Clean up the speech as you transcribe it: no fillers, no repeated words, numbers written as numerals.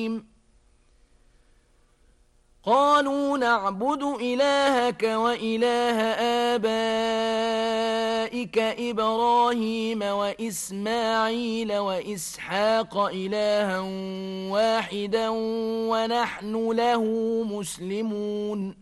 قالوا نعبد إلهك وإله آبائك إبراهيم وإسماعيل وإسحاق إلها واحدا ونحن له مسلمون